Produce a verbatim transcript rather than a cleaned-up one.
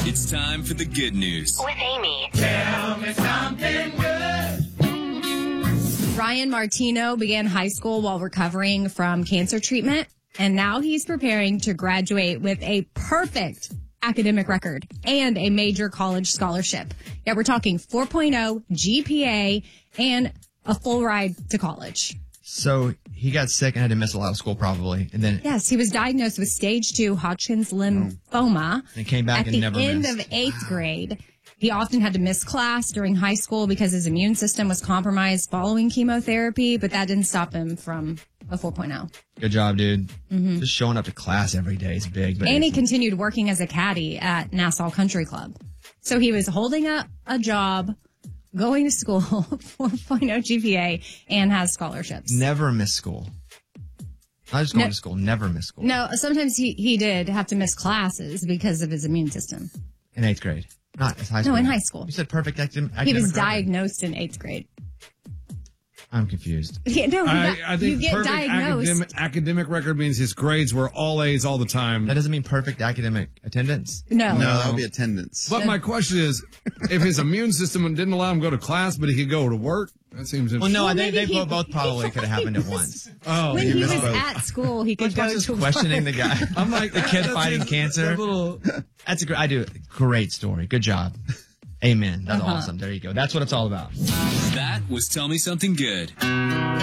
It's time for the good news. With Amy. Tell me something good. Ryan Martino began high school while recovering from cancer treatment, and now he's preparing to graduate with a perfect academic record and a major college scholarship. Yeah, we're talking four point oh G P A and a full ride to college. So he got sick and had to miss a lot of school probably. And then Yes, he was diagnosed with stage two Hodgkin's lymphoma. And came back at and the never end missed. of eighth grade. He often had to miss class during high school because his immune system was compromised following chemotherapy, but that didn't stop him from a four point oh. good job, dude. Just showing up to class every day is big. But And he continued working as a caddy at Nassau Country Club. So he was holding up a job, going to school, four point oh G P A, and has scholarships. never miss school. Not just going No. to school, never miss school. No, sometimes he, he did have to miss classes because of his immune system. In eighth grade. Not in high school. No, in high school. You said perfect academic. He was academic record. diagnosed in eighth grade. I'm confused. Yeah, no, I, I you think get perfect diagnosed. academic, academic record means his grades were all A's all the time. That doesn't mean perfect academic attendance. No. No, that would be attendance. But my question is, if his immune system didn't allow him to go to class, but he could go to work, that seems Well, interesting. no, Well, they, they maybe he- both probably could have happened at once. Oh, When you he was missed both. at school, he could Bunch go just to questioning work. the guy. I'm like, the kid that's fighting just- cancer. that little- That's a great. I do. Great story. Good job. Amen. That's Uh-huh. awesome. There you go. That's what it's all about. That was Tell Me Something Good.